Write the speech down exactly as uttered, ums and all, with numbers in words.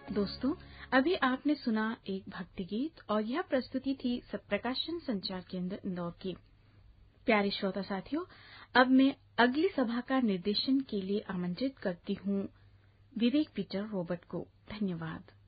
दोस्तों, अभी आपने सुना एक भक्ति गीत और यह प्रस्तुति थी सब प्रकाशन संचार केंद्र इंदौर की। प्यारे श्रोता साथियों, अब मैं अगली सभा का निर्देशन के लिए आमंत्रित करती हूँ विवेक पीटर रॉबर्ट को। धन्यवाद।